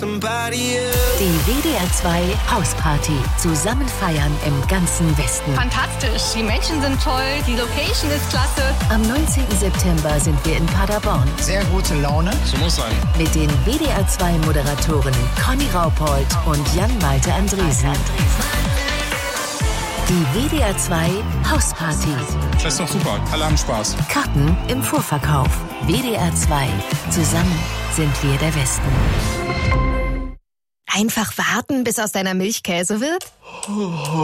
Die WDR 2 Hausparty. Zusammen feiern im ganzen Westen. Fantastisch. Die Menschen sind toll. Die Location ist klasse. Am 19. September sind wir in Paderborn. Sehr gute Laune. So muss sein. Mit den WDR 2 Moderatoren Conny Raupold und Jan-Malte Andresen. Die WDR 2 Hausparty. Das ist doch super. Alle haben Spaß. Karten im Vorverkauf. WDR 2. Zusammen sind wir der Westen. Einfach warten, bis aus deiner Milch Käse wird?